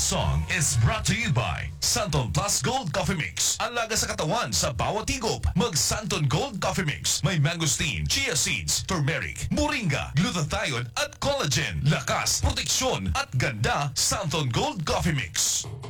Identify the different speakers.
Speaker 1: song is brought to you by Santon Plus Gold Coffee Mix. Ang laga sa katawan sa bawat higop. Mag Santon Gold Coffee Mix. May mangosteen, chia seeds, turmeric, moringa, glutathione at collagen. Lakas, proteksyon at ganda. Santon Gold Coffee Mix.